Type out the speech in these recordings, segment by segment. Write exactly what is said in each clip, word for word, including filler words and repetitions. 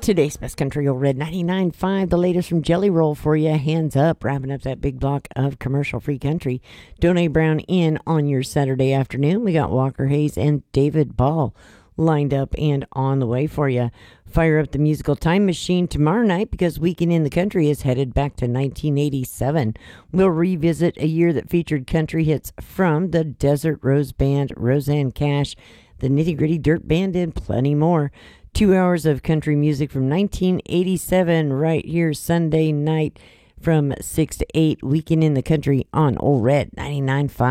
Today's Best Country Old Red ninety-nine point five, the latest from Jelly Roll for you. Hands up, wrapping up that big block of commercial-free country. Donnie Brown in on your Saturday afternoon. We got Walker Hayes and David Ball lined up and on the way for you. Fire up the musical time machine tomorrow night because Weekend in the Country is headed back to nineteen eighty-seven. We'll revisit a year that featured country hits from the Desert Rose Band, Roseanne Cash, the Nitty Gritty Dirt Band, and plenty more. Two hours of country music from nineteen eighty-seven right here Sunday night from six to eight. Weekend in the Country on Old Red ninety-nine point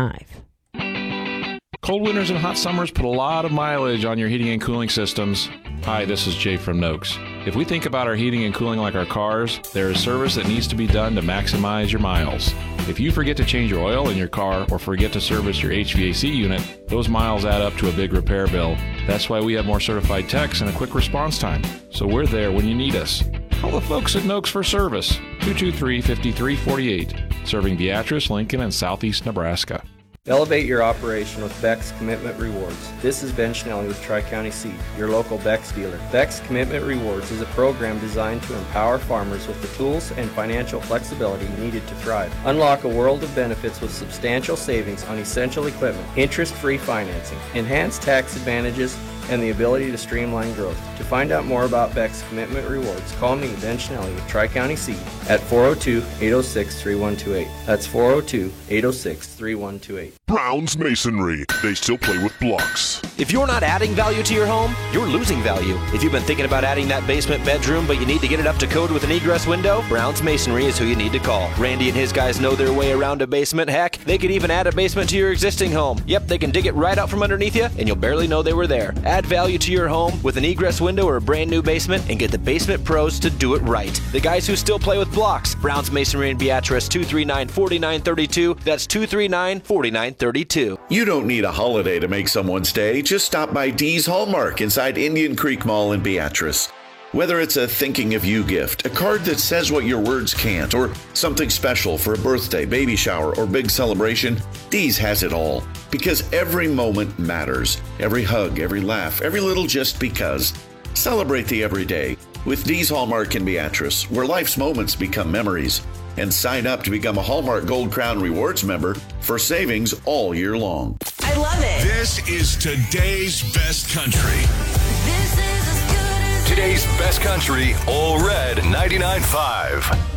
five. Cold winters and hot summers put a lot of mileage on your heating and cooling systems. Hi, this is Jay from Noakes. If we think about our heating and cooling like our cars, there is service that needs to be done to maximize your miles. If you forget to change your oil in your car or forget to service your H V A C unit, those miles add up to a big repair bill. That's why we have more certified techs and a quick response time. So we're there when you need us. Call the folks at Noakes for service. two two three, five three four eight. Serving Beatrice, Lincoln, and southeast Nebraska. Elevate your operation with Beck's Commitment Rewards. This is Ben Schnelly with Tri-County Seed, your local Beck's dealer. Beck's Commitment Rewards is a program designed to empower farmers with the tools and financial flexibility needed to thrive. Unlock a world of benefits with substantial savings on essential equipment, interest-free financing, enhanced tax advantages, and the ability to streamline growth. To find out more about Beck's Commitment Rewards, call me, Ben Schnelly with Tri-County Seed at four oh two, eight oh six, three one two eight. That's four oh two, eight oh six, three one two eight. Brown's Masonry. They still play with blocks. If you're not adding value to your home, you're losing value. If you've been thinking about adding that basement bedroom, but you need to get it up to code with an egress window, Brown's Masonry is who you need to call. Randy and his guys know their way around a basement. Heck, they could even add a basement to your existing home. Yep, they can dig it right out from underneath you, and you'll barely know they were there. Add value to your home with an egress window or a brand new basement, and get the basement pros to do it right. The guys who still play with blocks. Brown's Masonry in Beatrice, two three nine, four nine three two. That's two three nine, four nine three two. You don't need a holiday to make someone stay. Just stop by Dee's Hallmark inside Indian Creek Mall in Beatrice. Whether it's a thinking of you gift, a card that says what your words can't, or something special for a birthday, baby shower, or big celebration, Dee's has it all. Because every moment matters. Every hug, every laugh, every little just because. Celebrate the everyday with Dee's Hallmark in Beatrice, where life's moments become memories. And sign up to become a Hallmark Gold Crown Rewards member for savings all year long. I love it. This is today's best country. This is as good as Today's best country, All Red ninety-nine point five.